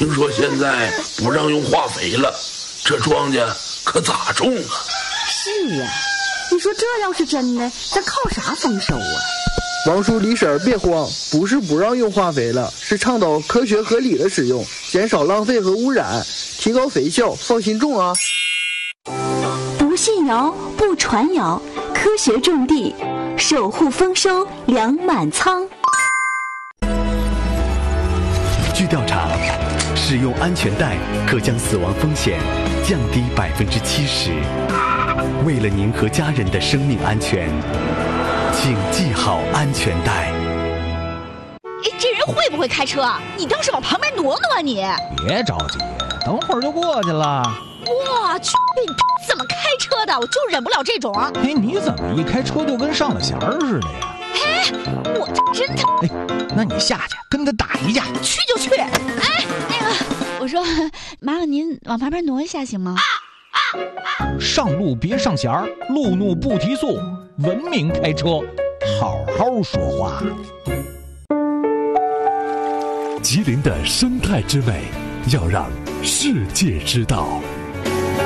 听说现在不让用化肥了，这庄稼可咋种啊？ 是呀，你说这要是真的，咱靠啥丰收啊？ 王叔李婶别慌，不是不让用化肥了，是倡导科学合理的使用，减少浪费和污染，提高肥效，放心种啊。 不信谣，不传谣，科学种地，守护丰收，粮满仓。 据调查，使用安全带可将死亡风险降低70%。为了您和家人的生命安全，请系好安全带。 这人会不会开车？你倒是往旁边挪挪啊你！ 别着急，等会儿就过去了。 我去，你怎么开车的？我就忍不了这种。 你怎么一开车就跟上了弦儿似的呀？ 我这真的。 那你下去跟他打一架。 去就去。我说，麻烦您往旁边挪一下行吗？ 上路别上弦儿，路怒不提速，文明开车，好好说话。 吉林的生态之美，要让世界知道。